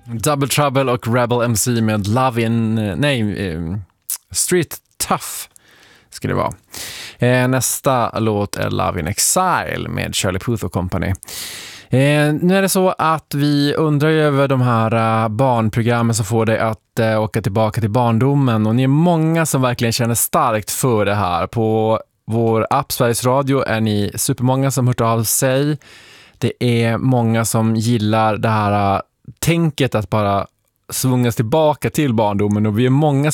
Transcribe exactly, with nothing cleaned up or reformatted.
Double Trouble och Rebel M C med Love in... Nej, eh, Street Tough ska det vara. Eh, nästa låt är Love in Exile med Charlie Puth och Company. Eh, nu är det så att vi undrar över de här uh, barnprogrammen som får dig att uh, åka tillbaka till barndomen, och ni är många som verkligen känner starkt för det här. På vår app Sveriges Radio är ni supermånga som hört av sig. Det är många som gillar det här uh, tänket att bara svungas tillbaka till barndomen, och vi är många